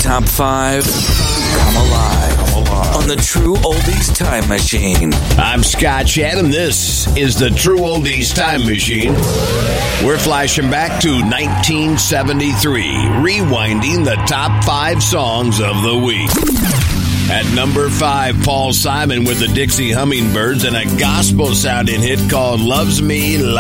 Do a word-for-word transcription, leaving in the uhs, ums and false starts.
top five come alive, come alive on the True Oldies Time Machine. I'm Scott Chatham. This is the True Oldies Time Machine. We're flashing back to nineteen seventy-three, rewinding the top five songs of the week. At number five, Paul Simon with the Dixie Hummingbirds and a gospel-sounding hit called Loves Me Like